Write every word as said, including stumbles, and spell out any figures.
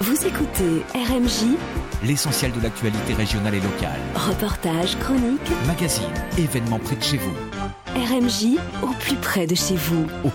Vous écoutez R M J, l'essentiel de l'actualité régionale et locale. Reportages, chroniques, Magazines, événements près de chez vous. R M J au plus près de chez vous.